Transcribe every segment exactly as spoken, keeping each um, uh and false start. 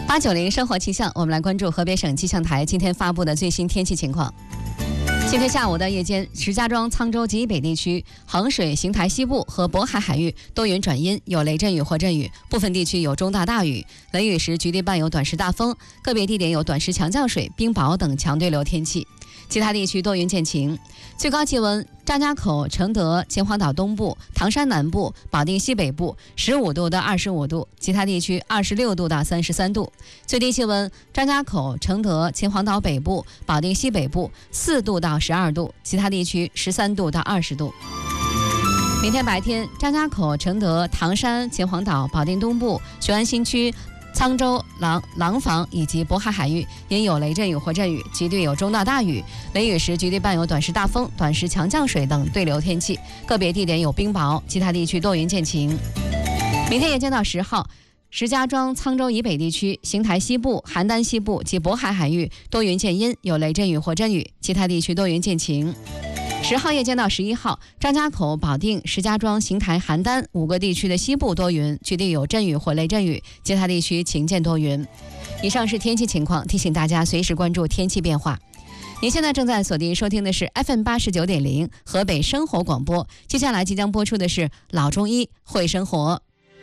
八九零生活气象，我们来关注河北省气象台今天发布的最新天气情况。今天下午的夜间，石家庄、沧州及以北地区、衡水、邢台西部和渤海海域多云转阴，有雷阵雨或阵雨，部分地区有中到大雨，雷雨时局地伴有短时大风，个别地点有短时强降水、冰雹等强对流天气。其他地区多云见晴，最高气温张家口、承德、秦皇岛东部、唐山南部、保定西北部十五度到二十五度，其他地区二十六度到三十三度。最低气温张家口、承德、秦皇岛北部、保定西北部四度到十二度，其他地区十三度到二十度。明天白天，张家口、承德、唐山、秦皇岛、保定东部、雄安新区、沧州、廊廊坊以及渤海海域也有雷阵雨或阵雨，局地有中到大雨，雷雨时局地伴有短时大风、短时强降水等对流天气，个别地点有冰雹，其他地区多云见晴。明天夜间到十号，石家庄、沧州以北地区、邢台西部、邯郸西部及渤海海域多云见阴，有雷阵雨或阵雨，其他地区多云见晴。十号夜间到十一号，张家口、保定、石家庄、邢台、邯郸五个地区的西部多云，局地有阵雨或雷阵雨，其他地区晴间多云。以上是天气情况，提醒大家随时关注天气变化。您现在正在锁定收听的是 F M 八十九点零 河北生活广播，接下来即将播出的是老中医会生活。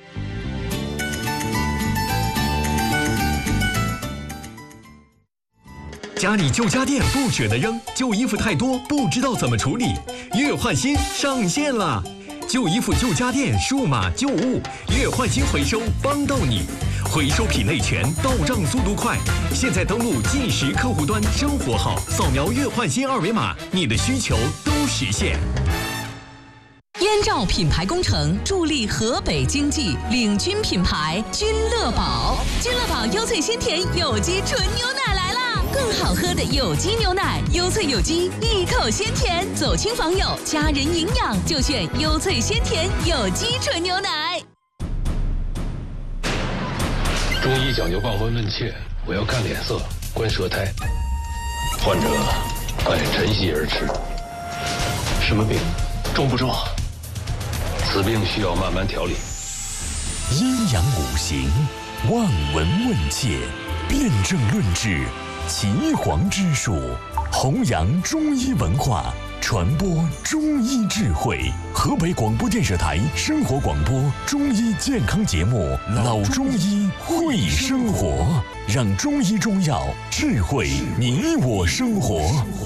家里旧家电不舍得扔，旧衣服太多不知道怎么处理，月换新上线了！旧衣服旧家电数码旧物月换新回收帮到你，回收品类全，到账速度快。现在登录计时客户端生活号，扫描月换新二维码，你的需求都实现。 燕赵品牌工程助力河北经济，领军品牌君乐宝。君乐宝优萃鲜甜有机纯牛奶来啦！更好喝的有机牛奶，优萃有机，一口鲜甜，走亲访友，家人营养就选优萃鲜甜有机纯牛奶。 中医讲究望闻问切，我要看脸色，观舌苔。患者按晨曦而吃。什么病？重不重？此病需要慢慢调理。 阴阳五行，望闻问切，辨证论治，岐黄之术，弘扬中医文化，传播中医智慧。河北广播电视台生活广播中医健康节目《老中医会生活》，让中医中药智慧你我生活。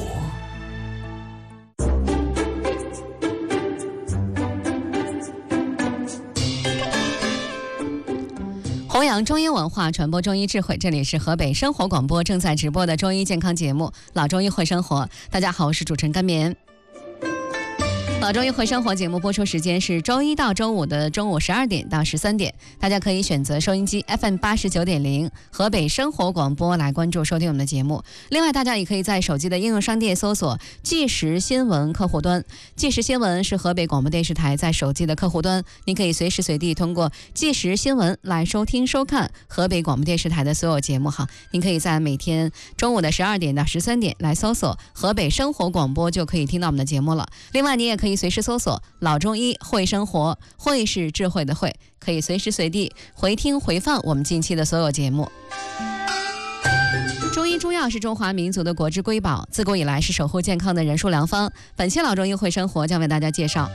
弘扬中医文化，传播中医智慧，这里是河北生活广播正在直播的中医健康节目《老中医会生活》。大家好，我是主持人甘棉。老中医会生活节目播出时间是周一到周五的中午十二点到十三点，大家可以选择收音机 F M 八十九点零 河北生活广播来关注收听我们的节目。另外，大家也可以在手机的应用商店搜索即时新闻客户端。即时新闻是河北广播电视台在手机的客户端，您可以随时随地通过即时新闻来收听收看河北广播电视台的所有节目哈。您可以在每天中午的十二点到十三点来搜索河北生活广播，就可以听到我们的节目了。另外，你也可以随时搜索老中医会生活，会是智慧的会，可以随时随地回听回放我们近期的所有节目。中医中药是中华民族的国之瑰宝，自古以来是守护健康的人术良方。本期老中医会生活将为大家介绍，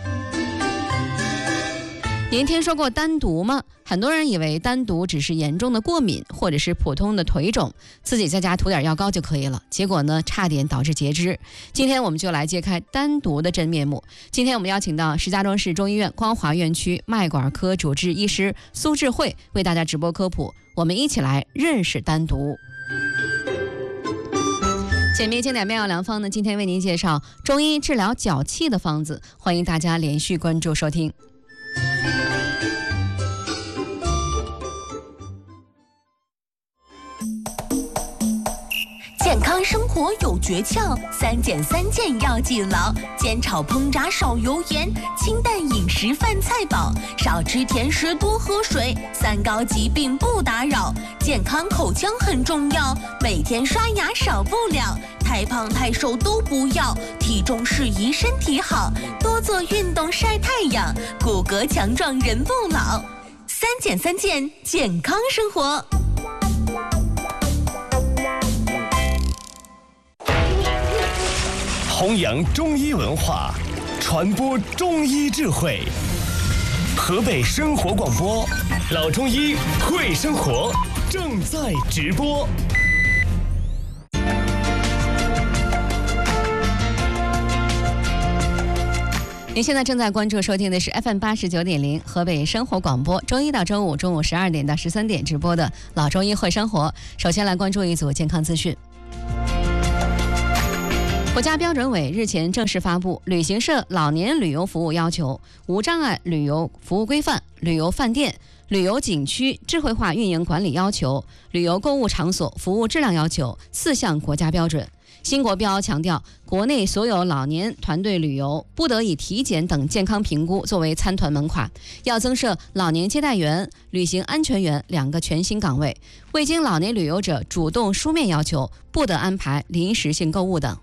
您听说过丹毒吗？很多人以为丹毒只是严重的过敏或者是普通的腿肿，自己在家涂点药膏就可以了，结果呢差点导致截肢。今天我们就来揭开丹毒的真面目。今天我们邀请到石家庄市中医院光华院区脉管科主治医师苏智慧为大家直播科普，我们一起来认识丹毒。解密经典妙药良方呢，今天为您介绍中医治疗脚气的方子，欢迎大家连续关注收听。 健康生活有诀窍，三减三健要记牢：煎炒烹炸少油盐，清淡饮食饭菜饱，少吃甜食多喝水，三高疾病不打扰。健康口腔很重要，每天刷牙少不了，太胖太瘦都不要，体重适宜身体好，多做运动晒太阳，骨骼强壮人不老。三减三健，健康生活。 弘扬中医文化，传播中医智慧。河北生活广播，老中医会生活正在直播。 您现在正在关注收听的是 F M 八十九点零河北生活广播，周一到周五中午十二点到十三点直播的老中医会生活。首先来关注一组健康资讯。国家标准委日前正式发布《旅行社老年旅游服务要求》、无障碍旅游服务规范、旅游饭店、旅游景区智慧化运营管理要求、旅游购物场所服务质量要求四项国家标准。新国标强调，国内所有老年团队旅游不得以体检等健康评估作为参团门槛，要增设老年接待员、旅行安全员两个全新岗位。未经老年旅游者主动书面要求，不得安排临时性购物等。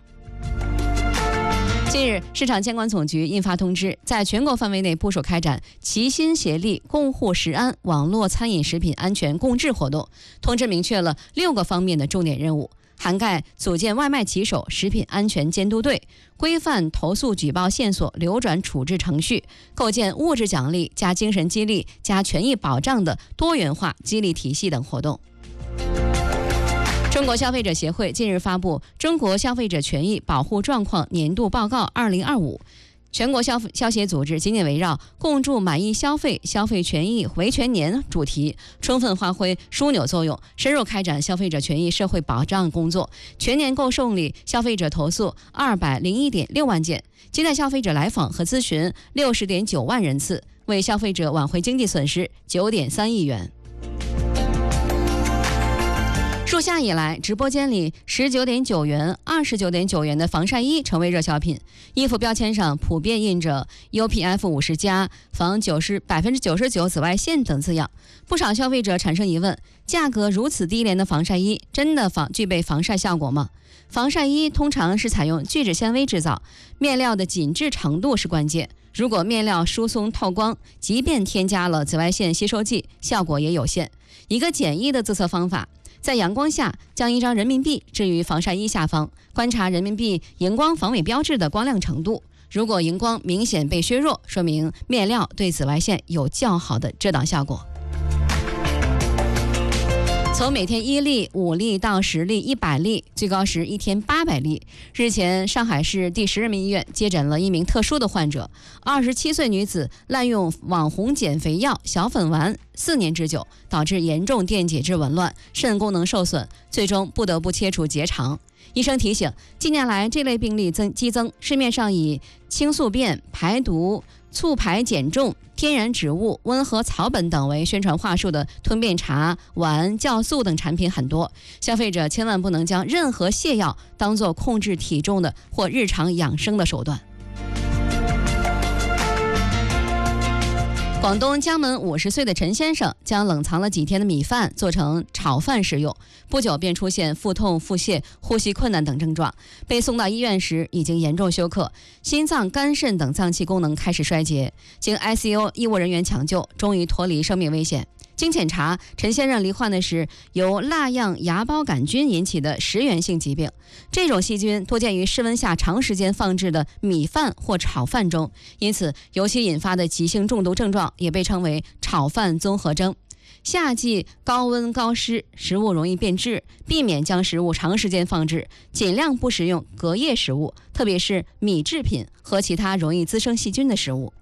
近日，市场监管总局印发通知，在全国范围内部署开展齐心协力共护食安网络餐饮食品安全共治活动。通知明确了六个方面的重点任务，涵盖组建外卖骑手食品安全监督队、规范投诉举报线索流转处置程序、构建物质奖励加精神激励加权益保障的多元化激励体系等活动。中国消费者协会近日发布《中国消费者权益保护状况年度报告二零二五》，全国消消协组织紧紧围绕共筑满意消费、消费权益维权年主题，充分发挥枢纽作用，深入开展消费者权益社会保障工作，全年共受理消费者投诉二百零一点六万件，接待消费者来访和咨询六十点九万人次，为消费者挽回经济损失九点三亿元。入夏以来，直播间里十九点九元、二十九点九元的防晒衣成为热销品，衣服标签上普遍印着 U P F 五十加、防九十百分之九十九紫外线等字样。不少消费者产生疑问：价格如此低廉的防晒衣，真的防具备防晒效果吗？防晒衣通常是采用聚酯纤维制造，面料的紧致程度是关键。如果面料疏松透光，即便添加了紫外线吸收剂，效果也有限。一个简易的自测方法：在阳光下将一张人民币置于防晒衣下方，观察人民币荧光防伪标志的光亮程度。如果荧光明显被削弱，说明面料对紫外线有较好的遮挡效果。从每天一例、五例到十例、一百例，最高时一天八百例。日前，上海市第十人民医院接诊了一名特殊的患者，二十七岁女子滥用网红减肥药小粉丸四年之久，导致严重电解质紊乱、肾功能受损，最终不得不切除结肠。医生提醒，近年来这类病例增激增，市面上以清宿便、排毒、促排减重、天然植物、温和草本等为宣传话术的吞便茶、丸、酵素等产品很多，消费者千万不能将任何泻药当作控制体重的或日常养生的手段。广东江门五十岁的陈先生将冷藏了几天的米饭做成炒饭食用，不久便出现腹痛、腹泻、呼吸困难等症状，被送到医院时已经严重休克，心脏、肝肾等脏器功能开始衰竭，经 I C U 医务人员抢救，终于脱离生命危险。经检查，陈先生罹患的是由蜡样芽孢杆菌引起的食源性疾病。这种细菌多见于室温下长时间放置的米饭或炒饭中，因此由其引发的急性中毒症状也被称为炒饭综合征。夏季高温高湿，食物容易变质，避免将食物长时间放置，尽量不食用隔夜食物，特别是米制品和其他容易滋生细菌的食物。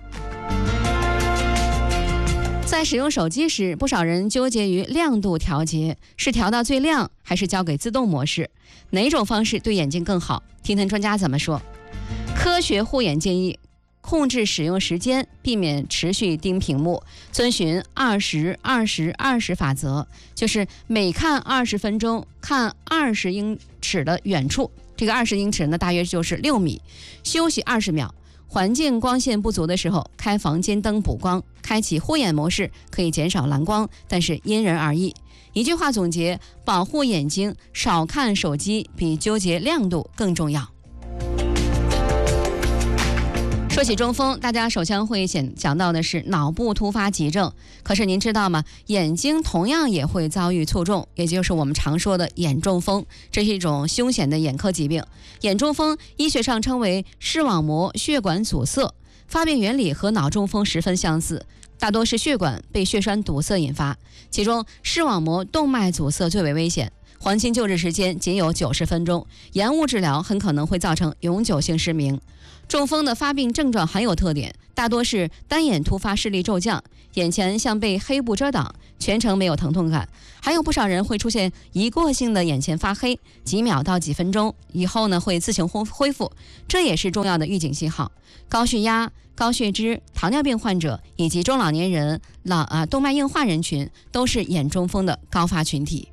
在使用手机时，不少人纠结于亮度调节，是调到最亮还是交给自动模式？哪种方式对眼睛更好？听听专家怎么说。科学护眼建议控制使用时间，避免持续盯屏幕，遵循二十二十二十法则，就是每看二十分钟看二十英尺的远处，这个二十英尺呢大约就是六米，休息二十秒。环境光线不足的时候，开房间灯补光，开启护眼模式可以减少蓝光，但是因人而异。一句话总结：保护眼睛，少看手机比纠结亮度更重要。 说起中风，大家首先会想想到的是脑部突发急症。可是您知道吗？眼睛同样也会遭遇卒中，也就是我们常说的眼中风。这是一种凶险的眼科疾病。眼中风医学上称为视网膜血管阻塞，发病原理和脑中风十分相似，大多是血管被血栓堵塞引发，其中视网膜动脉阻塞最为危险。黄金救治时间仅有九十分钟，延误治疗很可能会造成永久性失明。中风的发病症状很有特点，大多是单眼突发视力骤降，眼前像被黑布遮挡，全程没有疼痛感。还有不少人会出现一过性的眼前发黑，几秒到几分钟以后呢会自行恢复，这也是重要的预警信号。高血压、高血脂、糖尿病患者以及中老年人、老啊动脉硬化人群都是眼中风的高发群体。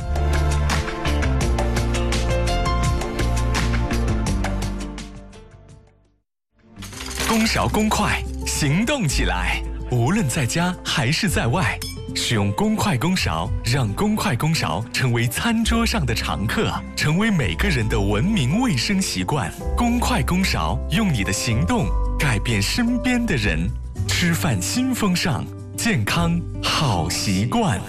公勺公筷，行动起来！无论在家还是在外，使用公筷公勺，让公筷公勺成为餐桌上的常客，成为每个人的文明卫生习惯。公筷公勺，用你的行动改变身边的人。吃饭新风尚，健康好习惯。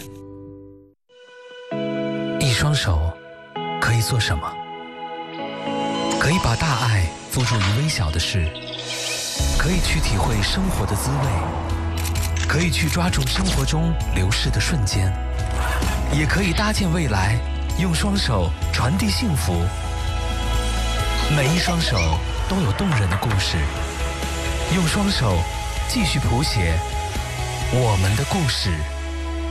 一双手可以做什么？可以把大爱付诸于微小的事。可以去体会生活的滋味，可以去抓住生活中流逝的瞬间，也可以搭建未来，用双手传递幸福。每一双手都有动人的故事，用双手继续谱写我们的故事。